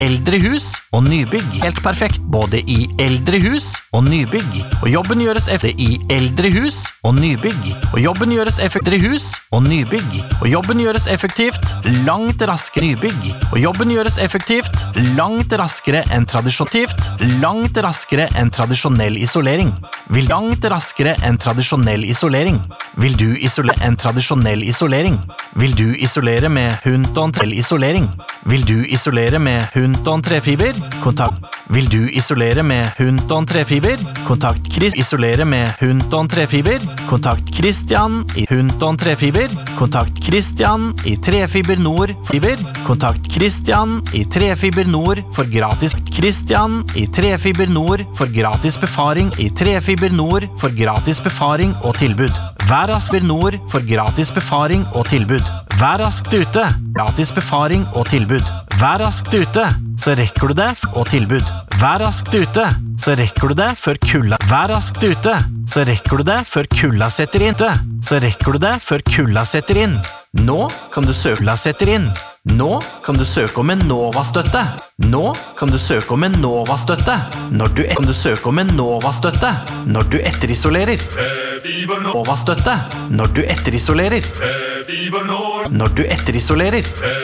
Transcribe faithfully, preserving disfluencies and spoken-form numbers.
eldre hus og nybygg. Helt perfekt både i eldre hus og nybygg. Og jobben gjøres effektivt i eldre hus og nybygg. Og jobben gjøres effektivt i hus og nybygg. Og jobben gjøres effektivt langt raskere nybygg. Og jobben gjøres effektivt langt raskere enn tradisjonelt. Langt raskere enn tradisjonell isolering. Vil langt raskere enn tradisjonell isolering. Vil du isolere enn tradisjonell isolering? Vil du isolere med Hunton til isolering? Vil du isolere med Hunton trefiber? Kontakt. Vil du isolere med Hunton trefiber? Kontakt Chris. Isolere med Hunton trefiber? Kontakt Christian i Hunton trefiber. Kontakt Christian i Trefiber Nord fiber. Kontakt Christian i Trefiber Nord for gratis. Christian i Trefiber Nord for gratis befaring i Trefiber Nord for gratis befaring og tilbud. Vær rask Nord for gratis befaring og tilbud. Vær raskt ute. Gratis befaring og tilbud. Vær raskt ute, så rekker du det og tilbud. Vær raskt ute, så rekker du det før kulda. Vær raskt ute, så rekker du det før kulda setter inn. Så rekker du det før kulda setter inn. Nå kan du søke kulda setter inn. Nå kan du søke om en Nova-støtte. Nå kan du søke om en Nova-støtte. Når du kan du søke om en Nova-støtte. Når du etterisolerer. Nova-støtte. Når du etterisolerer. Når du etterisolerer.